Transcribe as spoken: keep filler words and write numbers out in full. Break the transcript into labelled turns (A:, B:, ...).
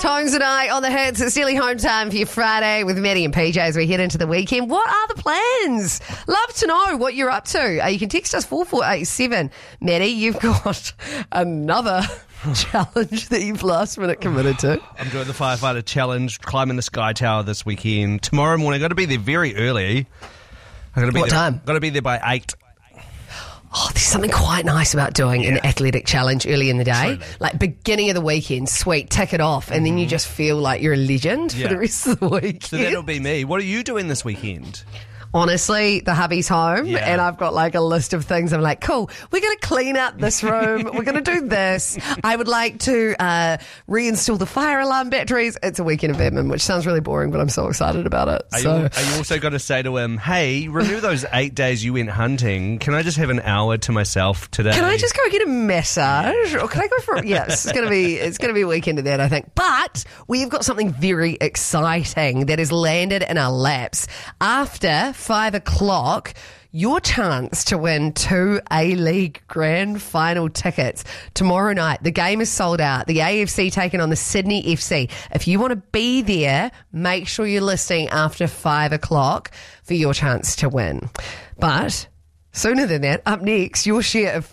A: Tones and I on the hits. It's nearly home time for your Friday with Maddie and P J as we head into the weekend. What are the plans? Love to know what you're up to. Uh, you can text us four four eight seven. Maddie, you've got another challenge that you've last minute committed to.
B: I'm doing the firefighter challenge, climbing the Sky Tower this weekend. Tomorrow morning, I've got to be there very early. I've got to be
A: What
B: there,
A: time?
B: Got to be there by eight.
A: Oh, there's something quite nice about doing
B: Yeah.
A: an athletic challenge early in the day.
B: Totally.
A: Like beginning of the weekend, sweet, tick it off, and then you just feel like you're a legend
B: Yeah.
A: for the rest of the week.
B: So that'll be me. What are you doing this weekend?
A: Honestly, the hubby's home
B: Yeah.
A: and I've got like a list of things. I'm like, cool, we're going to clean up this room. We're going to do this. I would like to uh, reinstall the fire alarm batteries. It's a weekend of admin, which sounds really boring, but I'm so excited about it.
B: Are,
A: so.
B: you, are you also going to say to him, hey, remember those eight days you went hunting? Can I just have an hour to myself today?
A: Can I just go get a massage, or can I go for? Yes, it's gonna be it's gonna be a weekend of that, I think. But we've got something very exciting that has landed in our laps after five o'clock. Your chance to win two A-League Grand Final tickets tomorrow night. The game is sold out. The A F C taking on the Sydney F C. If you want to be there, make sure you're listening after five o'clock for your chance to win. But sooner than that, up next, your share of